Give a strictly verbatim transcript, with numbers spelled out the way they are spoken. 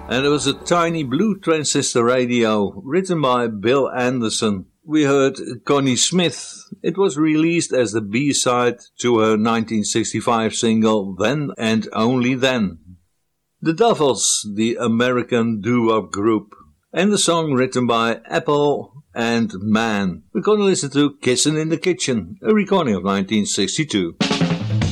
And it was a tiny blue transistor radio written by Bill Anderson. We heard Connie Smith. It was released as the B-side to her nineteen sixty-five single Then and Only Then. The Duffels, the American doo-wop group. And the song written by Apple and Man. We're going to listen to Kissin' in the Kitchen, a recording of nineteen sixty-two.